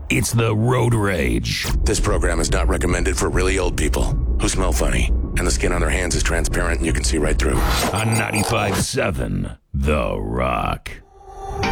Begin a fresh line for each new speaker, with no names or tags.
It's the Road Rage.
This program is not recommended for really old people who smell funny, and the skin on their hands is transparent and you can see right through.
On 95.7, The Rock.